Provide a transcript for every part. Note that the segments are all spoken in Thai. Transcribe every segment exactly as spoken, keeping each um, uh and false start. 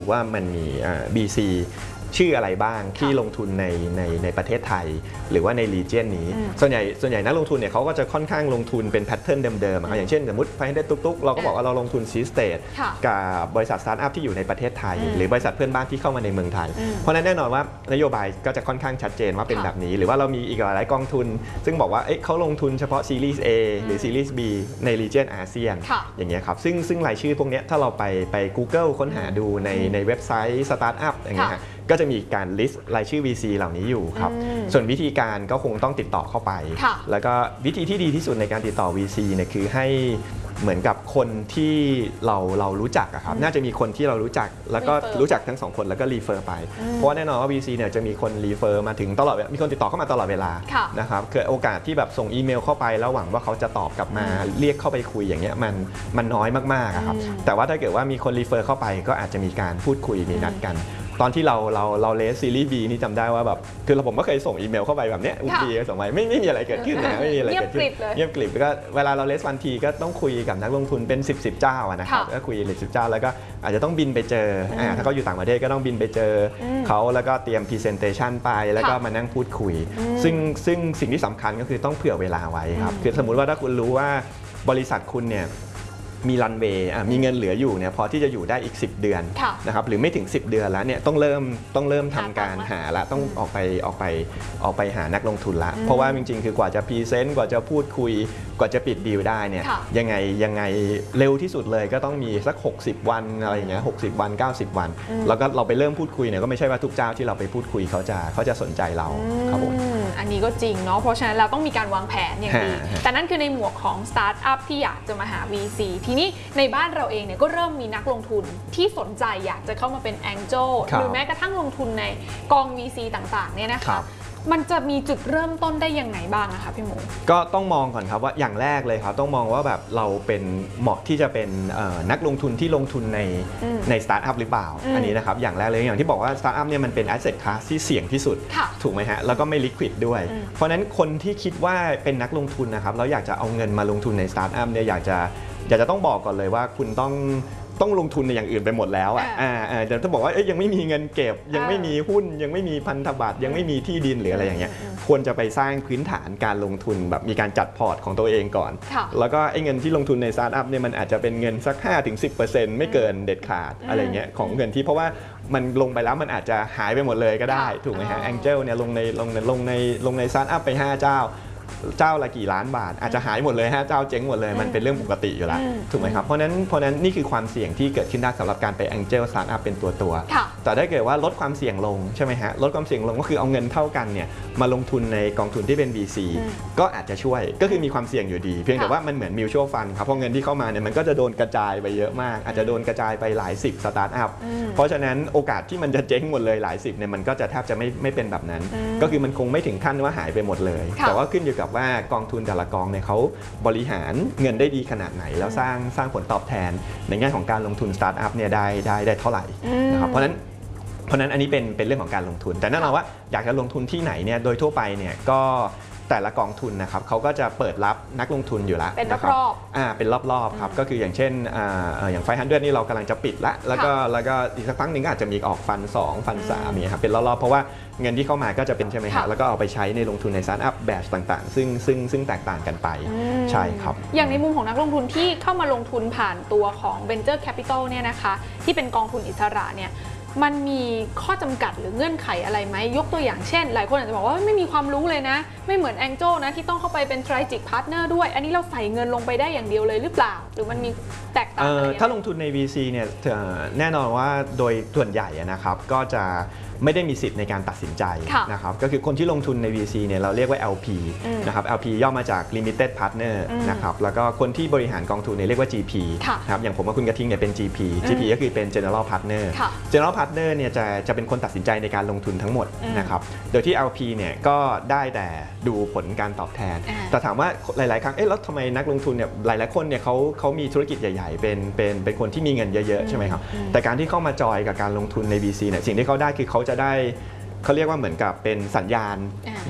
ว่ามันมี บี ซี ชื่ออะไรบ้างที่ลงทุนในในในประเทศไทยหรือว่าในรีเจียนนี้ส่วนใหญ่ส่วนใหญ่นักลงทุนเนี่ยเขาก็จะค่อนข้างลงทุนเป็นแพทเทิร์นเดิมๆอย่างเช่นสมมติไฟเดตุ๊กๆเราก็บอกว่าเราลงทุนซีสเตทกับบริษัทสตาร์ทอัพที่อยู่ในประเทศไทยหรือบริษัทเพื่อนบ้านที่เข้ามาในเมืองไทยเพราะนั้นแน่นอนว่านโยบายก็จะค่อนข้างชัดเจนว่าเป็นแบบนี้หรือว่าเรามีอีกหลายกองทุนซึ่งบอกว่าเขาลงทุนเฉพาะซีรีส์ A หรือซีรีส์ B ในรีเจียนอาเซียนอย่างเงี้ยครับซึ่งซึ่งรายชื่อพวกนี้ถ้าเราไปไป Google ค้นหาดูในในเว็บไซต์สตาร์ทอัพอย่างเงี้ยก็จะมีการ list รายชื่อ วี ซี เหล่านี้อยู่ครับส่วนวิธีการก็คงต้องติดต่อเข้าไปแล้วก็วิธีที่ดีที่สุดในการติดต่อ วี ซี เนี่ยคือให้เหมือนกับคนที่เราเรารู้จักครับน่าจะมีคนที่เรารู้จักแล้วก็รู้จักทั้งสองคนแล้วก็รีเฟอร์ไปเพราะว่าแน่นอนว่า วี ซี เนี่ยจะมีคนรีเฟอร์มาถึงตลอดมีคนติดต่อเข้ามาตลอดเวลานะครับคือโอกาสที่แบบส่งอีเมลเข้าไปแล้วหวังว่าเขาจะตอบกลับมาเรียกเข้าไปคุยอย่างเงี้ยมันมันน้อยมากๆครับแต่ว่าถ้าเกิดว่ามีคนรีเฟอร์เข้าไปก็อาจจะมีการพูดคุยมีนัดกันตอนที่เราเราเราเลสซีรีส์ B นี่จำได้ว่าแบบคือผมก็เคยส่งอีเมลเข้าไปแบบเนี้ยบีส่งไปไม่ไม่มีอะไรเกิดขึ้นนะไม่มีอะไรเกิดขึ้นเงียบกริบก็เวลาเราเลสวันทีก็ต้องคุยกับนักลงทุนเป็นสิบสิบเจ้านะครับก็คุยเลยสิบเจ้าแล้วก็อาจจะต้องบินไปเจอถ้าเขาอยู่ต่างประเทศก็ต้องบินไปเจอเขาแล้วก็เตรียม Presentation ไปแล้วก็มานั่งพูดคุยซึ่งซึ่งสิ่งที่สำคัญก็คือต้องเผื่อเวลาไว้ครับคือสมมุติว่าถ้าคุณรู้ว่าบริษัทคุณเนี่ยมีรันเวย์มีเงินเหลืออยู่เนี่ยพอที่จะอยู่ได้อีกสิบเดือนนะครับหรือไม่ถึงสิบเดือนแล้วเนี่ยต้องเริ่มต้องเริ่มทำการหาละต้องออกไปออกไปออกไปหานักลงทุนละเพราะว่าจริงๆคือกว่าจะพรีเซนต์กว่าจะพูดคุยกว่าจะปิดดีลได้เนี่ยยังไงยังไงเร็วที่สุดเลยก็ต้องมีสักหกสิบวันอะไรอย่างเงี้ยหกสิบวันเก้าสิบวันแล้วก็เราไปเริ่มพูดคุยเนี่ยก็ไม่ใช่ว่าทุกเจ้าที่เราไปพูดคุยเขาจะเขาจะสนใจเราครับผมอันนี้ก็จริงเนาะเพราะฉะนั้นเราต้องมีการวางแผนอย่างดีแต่นั่นคือในหมวกของสตาร์ทอัพที่อยากจะมาหา วี ซี ทีนี้ในบ้านเราเองเนี่ยก็เริ่มมีนักลงทุนที่สนใจอยากจะเข้ามาเป็น Angel หรือแม้กระทั่งลงทุนในกอง วี ซี ต่างๆเนี่ยนะคะมันจะมีจุดเริ่มต้นได้ยังไงบ้างนะคะพี่หมูก็ต้องมองก่อนครับว่าอย่างแรกเลยครับต้องมองว่าแบบเราเป็นเหมาะที่จะเป็นนักลงทุนที่ลงทุนในในสตาร์ทอัพหรือเปล่าอันนี้นะครับอย่างแรกเลยอย่างที่บอกว่าสตาร์ทอัพเนี่ยมันเป็น asset class ที่เสี่ยงที่สุดถูกไหมฮะแล้วก็ไม่ liquid ด้วยเพราะนั้นคนที่คิดว่าเป็นนักลงทุนนะครับแล้วอยากจะเอาเงินมาลงทุนในสตาร์ทอัพเนี่ยอยากจะอยากจะต้องบอกก่อนเลยว่าคุณต้องต้องลงทุนในอย่างอื่นไปหมดแล้วอ่ะอ่าแต่ถ้าบอกว่ายังไม่มีเงินเก็บยังไม่มีหุ้นยังไม่มีพันธบัตรยังไม่มีที่ดินหรืออะไรอย่างเงี้ยควรจะไปสร้างพื้นฐานการลงทุนแบบมีการจัดพอร์ตของตัวเองก่อนแล้วก็ไอ้เงินที่ลงทุนในสตาร์ทอัพเนี่ยมันอาจจะเป็นเงินสัก ห้าถึงสิบเปอร์เซ็นต์ ไม่เกินเด็ดขาดอะไรเงี้ยของเงินที่เพราะว่ามันลงไปแล้วมันอาจจะหายไปหมดเลยก็ได้ถูกไหมฮะ Angel เนี่ยลงในลงในลงในลงในสตาร์ทอัพไปห้าเจ้าเจ้าละกี่ล้านบาทอาจจะหายหมดเลยฮะเจ้าเจ๊งหมดเลยมันเป็นเรื่องปกติอยู่แล้วถูกไหมครับเพราะนั้นเพราะนั้นนี่คือความเสี่ยงที่เกิดขึ้นได้สำหรับการไป Angel Startup เป็นตัวตัวแต่ถ้าเกิดว่าลดความเสี่ยงลงใช่ไหมฮะลดความเสี่ยงลงก็คือเอาเงินเท่ากันเนี่ยมาลงทุนในกองทุนที่เป็น วี ซี ก็อาจจะช่วยก็คือมีความเสี่ยงอยู่ดีเพียงแต่ว่ามันเหมือน Mutual Fund ครับเพราะเงินที่เข้ามาเนี่ยมันก็จะโดนกระจายไปเยอะมากอาจจะโดนกระจายไปหลายสิบสตาร์ทอัพเพราะฉะนั้นโอกาสที่มันจะเจ๊งหมดเลยหลายสิบเนี่ยมันก็จะแทบจะไม่ไม่เป็นแบบนั้นก็คือมันคงไม่ถึงขั้นว่าหายไปหมดเลยแต่ว่าขึ้นอยู่กับว่ากองทุนแต่ละกองเนี่ยเขาบริหารเงินได้ดีขนาดไหนแล้วสร้างสร้างผลตอบแทนในแง่ของการลงทุนสตาร์ทอัพเนี่ยได้ได้ได้เท่าไหร่นะครับเพราะนั้นเพราะนั้นอันนี้เป็นเป็นเรื่องของการลงทุนแต่แน่นอนว่าอยากจะลงทุนที่ไหนเนี่ยโดยทั่วไปเนี่ยก็แต่ละกองทุนนะครับเขาก็จะเปิดรับนักลงทุนอยู่แล้วเป็นรอบๆอ่าเป็นรอบๆครับก็คืออย่างเช่นอ่าอย่างไฟฮันเดอร์นี่เรากำลังจะปิดละแล้วก็แล้วก็อีกสักพักหนึ่งก็อาจจะมีออกฟันสองฟันสามเนี่ยครับเป็นรอบๆเพราะว่าเงินที่เข้ามาก็จะเป็นใช่ไหมครับแล้วก็เอาไปใช้ในลงทุนในสตาร์ทอัพแบบต่างๆซึ่งซึ่งซึ่งแตกต่างกันไปใช่ครับอย่างในมุมของนักลงทุนที่เข้ามาลงทุนผ่านตัวของ Venture Capital เนี่ยนะคะที่เป็นกองทุนอิสระเนี่ยมันมีข้อจำกัดหรือเงื่อนไขอะไรไหมยกตัวอย่างเช่นหลายคนอาจจะบอกว่าไม่มีความรู้เลยนะไม่เหมือน Angel นะที่ต้องเข้าไปเป็น Strategic Partner ด้วยอันนี้เราใส่เงินลงไปได้อย่างเดียวเลยหรือเปล่าหรือมันมีแตกต่างอะไรถ้าลงทุนใน วี ซี เนี่ยแน่นอนว่าโดยส่วนใหญ่นะครับก็จะไม่ได้มีสิทธิ์ในการตัดสินใจนะครับก็คือคนที่ลงทุนใน วี ซี เนี่ยเราเรียกว่า แอล พี นะครับ แอล พี ย่อมาจาก Limited Partner นะครับแล้วก็คนที่บริหารกองทุนเนี่ยเรียกว่า จี พี นะครับอย่างผมกับคุณกระทิงเนี่ยเป็น จี พี จี พี ก็คือเป็น General Partner General Partner เนี่ยจะจะเป็นคนตัดสินใจในการลงทุนทั้งหมดนะครับโดยที่ แอล พี เนี่ยก็ได้แต่ดูผลการตอบแทนแต่ถามว่าหลายๆครั้งเอ๊ะแล้วทำไมนักลงทุนเนี่ยหลายๆคนเนี่ยเขาเขามีธุรกิจใหญ่ๆเป็นเป็นเป็นคนที่มีเงินเยอะๆใช่ไหมครับแต่การที่เข้ามาจอยกับการลงทุนใน วี ซี เนี่ยสิ่งที่เขาได้คือเขาจะได้เขาเรียกว่าเหมือนกับเป็นสัญญาณ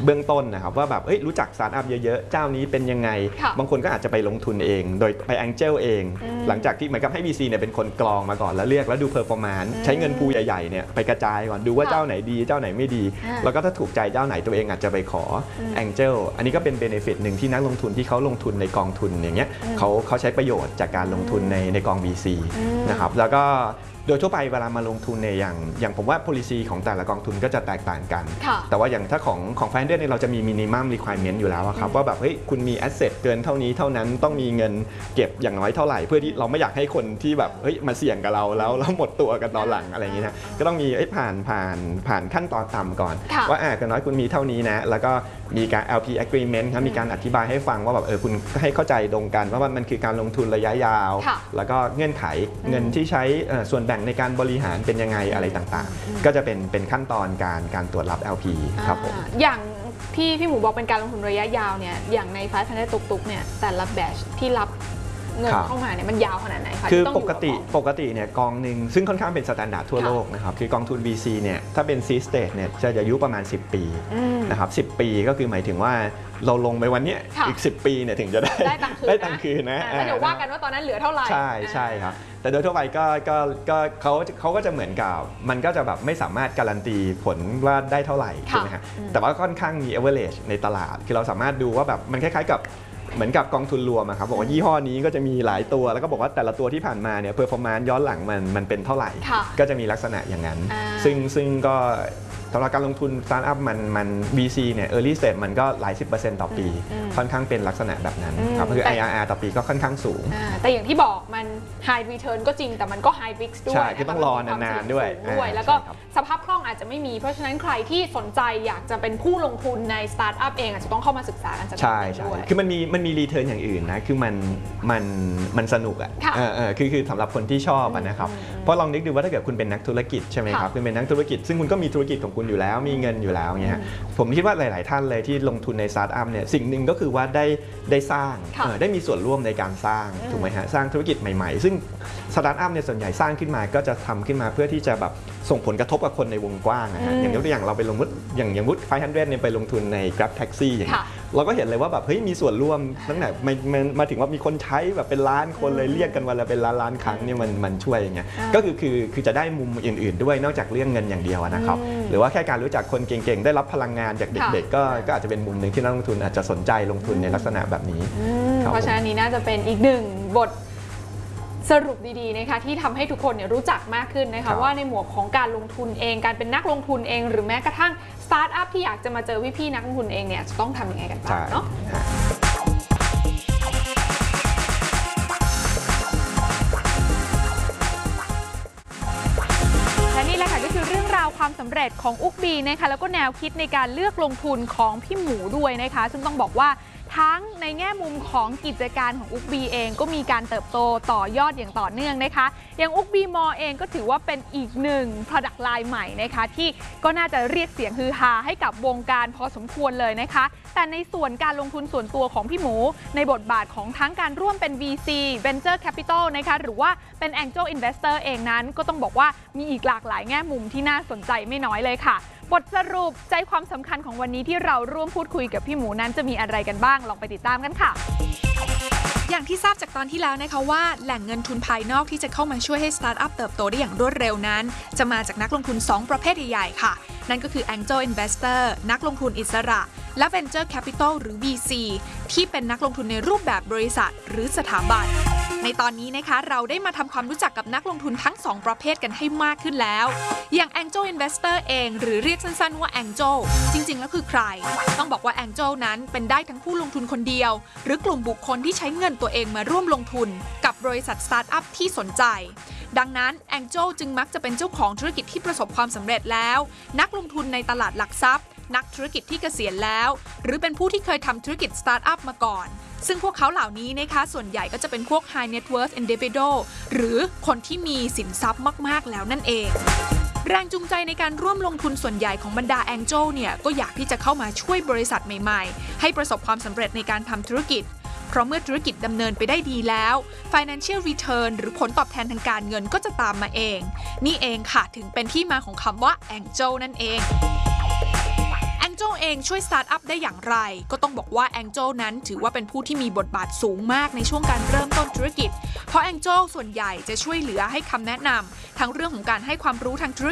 เบื้องต้นนะครับว่าแบบรู้จักสตาร์ทอัพเยอะๆเจ้านี้เป็นยังไงบางคนก็อาจจะไปลงทุนเองโดยไป Angel เองหลังจากที่เหมือนกับให้ วี ซี เนี่ยเป็นคนกรองมาก่อนแล้วเลือกแล้วดู performance ใช้เงินพูใหญ่ๆเนี่ยไปกระจายก่อนดูว่าเจ้าไหนดีเจ้าไหนไม่ดีแล้วก็ถ้าถูกใจเจ้าไหนตัวเองอาจจะไปขอ Angel อันนี้ก็เป็น benefit หนึ่งที่นักลงทุนที่เขาลงทุนในกองทุนอย่างเงี้ยเขาเขาใช้ประโยชน์จากการลงทุนในในกอง วี ซี นะครับแล้วก็โดยทั่วไปเวลามาลงทุนในอย่างอย่างผมว่า policy ของแต่ละกองทุนก็จะแตกต่างกันแต่ว่าอย่างถ้าของของ Finder เนี่ยเราจะมี minimum requirement อยู่แล้วครับว่าแบบเฮ้ยคุณมี asset เกินเท่านี้เท่านั้นต้องมีเงินเก็บอย่างน้อยเท่าไหร่เพื่อที่เราไม่อยากให้คนที่แบบเฮ้ยมาเสี่ยงกับเราแล้วแล้วหมดตัวกันตอนหลังอะไรอย่างนี้นะก็ต้องมีผ่านผ่านผ่านขั้นตอนต่ำก่อนว่าอ่ะอย่างน้อยคุณมีเท่านี้นะแล้วก็มีการ แอล พี agreement ครับมีการอธิบายให้ฟังว่าแบบเออคุณให้เข้าใจตรงกันว่ามันคือการลงทุนระยะยาวแล้วก็เงื่อนไขเงินที่ใช้ส่วนแบ่งในการบริหารเป็นยังไงอะไรต่างๆก็จะเป็นเป็นขั้นตอนการการตรวจรับ แอล พี ครับผมอย่างที่พี่หมูบอกเป็นการลงทุนระยะยาวเนี่ยอย่างในไฟฟ์พันธุ์ตุกๆเนี่ยแต่ละแบชที่รับเงินเข้ามาเนี่ยมันยาวขนาดไหนคะคือปกติปกติเนี่ยกองหนึ่งซึ่งค่อนข้างเป็นสแตนดาร์ดทั่วโลกนะครับคือกองทุน วี ซี เนี่ยถ้าเป็น seed stage เนี่ยจะอายุประมาณสิบปีนะครับสิบปีก็คือหมายถึงว่าเราลงไปวันนี้อีกสิบปีเนี่ยถึงจะได้ได้ตังค์คืนได้ตังค์คืนนะแล้วเดี๋ยวว่ากันว่าตอนนั้นเหลือเท่าไหร่ใช่ใช่ครับแต่โดยทั่วไปก็ก็ก็เขาเขาก็จะเหมือนกับมันก็จะแบบไม่สามารถการันตีผลว่าได้เท่าไหร่ใช่ไหมฮะแต่ว่าค่อนข้างมี average ในตลาดคือเราสามารถดูว่าแบบมันคล้ายๆกับเหมือนกับกองทุนรวมครับบอกว่ายี่ห้อนี้ก็จะมีหลายตัวแล้วก็บอกว่าแต่ละตัวที่ผ่านมาเนี่ยเพอร์ฟอร์แมนซ์ย้อนหลังมันมันเป็นเท่าไหร่ก็จะมีลักษณะอย่างนั้นซึ่งซึ่งก็สำหรับการลงทุนสตาร์ทอัพมันมัน วี ซี เนี่ย early stage มันก็หลายสิบเปอร์เซ็นต์ต่อปีค่อนข้างเป็นลักษณะแบบนั้นครับคือ ไอ อาร์ อาร์ ต่อปีก็ค่อนข้างสูงแต่อย่างที่บอกมัน high return ก็จริงแต่มันก็ high risk ด้วยใช่คือต้องรอนานๆด้วยแล้วก็สภาพคล่องอาจจะไม่มีเพราะฉะนั้นใครที่สนใจอยากจะเป็นผู้ลงทุนในสตาร์ทอัพเองอาจจะต้องเข้ามาศึกษากันสักนิดด้วยคือมันมีมันมี return อย่างอื่นนะคือมันมันมันสนุกอ่ะคือคือสำหรับคนที่ชอบนะครับเพราะลองนึกดูว่าถ้าเกิดคุณเป็นนักธุรกิจใช่ไหมครับคุณเป็นนักธุรกิจซึ่งคุณก็มีธุรกิจของคุณอยู่แล้วมีเงินอยู่แล้วเนี่ยผมคิดว่าหลายๆท่านเลยที่ลงทุนในสตาร์ทอัพเนี่ยสิ่งหนึ่งก็คือว่าได้ได้สร้างได้มีส่วนร่วมในการสร้างถูกไหมฮะสร้างธุรกิจใหม่ๆซึ่งสตาร์ทอัพเนี่ยส่วนใหญ่สร้างขึ้นมาก็จะทำขึ้นมาเพื่อที่จะแบบส่งผลกระทบกับคนในวงกว้างนะฮะอย่างยกตัวอย่างเราไปลงทุนอย่างอย่างวุฒิไฟว์ฮันเดรดเนี่ยไปลงทุนใน Grab Taxi อย่างนี้เราก็เห็นเลยว่าแบบเฮ้ยมีส่วนร่วมตั้งแต่มาถึงว่ามีคนใช้แบบเป็นล้านคนเลยเรียกกันวันละเป็นล้านล้านครั้งเนี่ยมันมันช่วยอย่างเงี้ยก็คือคือคือจะได้มุมอื่นๆด้วยนอกจากเรื่องเงินอย่างเดียวนะครับหรือว่าแค่การรู้จักคนเก่งๆได้รับพลังงานจากเด็กๆก็ก็อาจจะเป็นมุมหนึ่งที่นักลงทุนอาจจะสนใจลงทุนในลักษณะแบบนี้เพราะฉะนั้นนี้น่าจะเป็นอีกหนึ่งบทสรุปดีๆนะคะที่ทำให้ทุกคนเนี่ยรู้จักมากขึ้นนะคะว่าในหมวกของการลงทุนเองการเป็นนักลงทุนเองหรือแม้กระทั่งสตาร์ทอัพที่อยากจะมาเจอพี่ๆนักลงทุนเองเนี่ยจะต้องทำยังไงกันบ้างเนาะและนี่แหละค่ะก็คือเรื่องราวความสำเร็จของอุ๊กบีนะคะแล้วก็แนวคิดในการเลือกลงทุนของพี่หมูด้วยนะคะซึ่งต้องบอกว่าทั้งในแง่มุมของกิจการของอุ๊กบีเองก็มีการเติบโตต่อยอดอย่างต่อเนื่องนะคะอย่างอุ๊กบีมอเองก็ถือว่าเป็นอีกหนึ่ง product line ใหม่นะคะที่ก็น่าจะเรียกเสียงฮือฮาให้กับวงการพอสมควรเลยนะคะแต่ในส่วนการลงทุนส่วนตัวของพี่หมูในบทบาทของทั้งการร่วมเป็น วี ซี Venture Capital นะคะหรือว่าเป็น Angel Investor เองนั้นก็ต้องบอกว่ามีอีกหลากหลายแง่มุมที่น่าสนใจไม่น้อยเลยค่ะบทสรุปใจความสำคัญของวันนี้ที่เราร่วมพูดคุยกับพี่หมูนั้นจะมีอะไรกันบ้างลองไปติดตามกันค่ะอย่างที่ทราบจากตอนที่แล้วนะคะว่าแหล่งเงินทุนภายนอกที่จะเข้ามาช่วยให้สตาร์ทอัพเติบโตได้อย่างรวดเร็วนั้นจะมาจากนักลงทุนสองประเภทใหญ่ๆค่ะนั่นก็คือ Angel Investor นักลงทุนอิสระและ Venture Capital หรือ วี ซี ที่เป็นนักลงทุนในรูปแบบบริษัทหรือสถาบันในตอนนี้นะคะเราได้มาทำความรู้จักกับนักลงทุนทั้งสองประเภทกันให้มากขึ้นแล้วอย่าง Angel Investor เองหรือเรียกสั้นๆว่า Angel จริงๆแล้วคือใครต้องบอกว่า Angel นั้นเป็นได้ทั้งผู้ลงทุนคนเดียวหรือกลุ่มบุคคลที่ใช้เงินตัวเองมาร่วมลงทุนกับบริษัทสตาร์ทอัพที่สนใจดังนั้น Angel จึงมักจะเป็นเจ้าของธุรกิจที่ประสบความสำเร็จแล้วนักลงทุนในตลาดหลักทรัพย์นักธุรกิจที่เกษียณแล้วหรือเป็นผู้ที่เคยทำธุรกิจสตาร์ทอัพมาก่อนซึ่งพวกเขาเหล่านี้นะคะส่วนใหญ่ก็จะเป็นพวก high net worth individual หรือคนที่มีสินทรัพย์มากๆแล้วนั่นเองแรงจูงใจในการร่วมลงทุนส่วนใหญ่ของบรรดา Angel เนี่ยก็อยากที่จะเข้ามาช่วยบริษัทใหม่ๆให้ประสบความสำเร็จในการทำธุรกิจเพราะเมื่อธุรกิจดำเนินไปได้ดีแล้ว financial return หรือผลตอบแทนทางการเงินก็จะตามมาเองนี่เองค่ะถึงเป็นที่มาของคำว่า Angel นั่นเอง Angel เองช่วยสตาร์ทอัพได้อย่างไรก็ต้องบอกว่า Angel นั้นถือว่าเป็นผู้ที่มีบทบาทสูงมากในช่วงการเริ่มต้นธุรกิจเพราะ Angel ส่วนใหญ่จะช่วยเหลือให้คำแนะนำทั้งเรื่องของการให้ความรู้ทางธุร